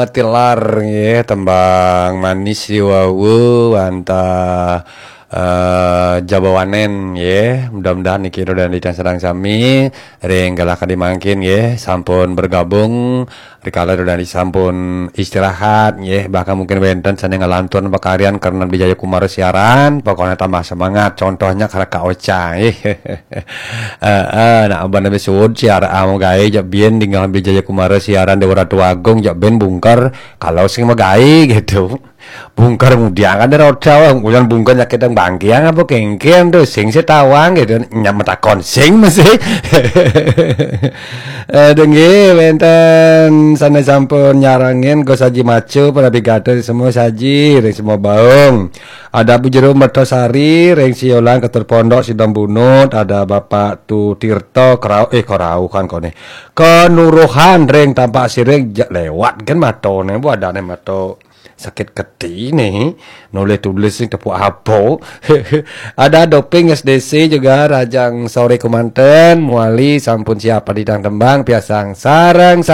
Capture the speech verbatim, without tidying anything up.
Tilar ya tembang manis wawu anta eh jabawanen ya mudah-mudahan niki dan di sedang sami ring galak dimangkin ya sampun bergabung rikala dan sampun istirahat ya bahkan mungkin benten sana ngelantun pakarian karena Bijaya Kumara siaran pokoknya tambah semangat contohnya karena Kak Ocha eh eh nah abang nabi sud siaran amo gawe jak bien tinggal Bijaya Kumara siaran Dewa Ratu Agung jak ben bungker kalau sing magawe gitu bungker mudia kan ada roda ulan bungker nyakit yang bangkiang apa kengkeng tuh sing setawang gitu nyamatakon sing masih dengi benten sana sampun nyarangin go saji macu pada bigato semua saji ring semua baung ada Bu Jero Mertosari ring siolang ketur pondok sidang bunut ada Bapak Tu Tirto kerau eh kerau kan kone kenuruhan ring tampak siring lewat kan matone bu ada nih mato sakit keti nih nulis tulis sing tepuk hapo ada doping S D C juga Rajang sore Kemanten muali sampun siapa di tembang piasang sarang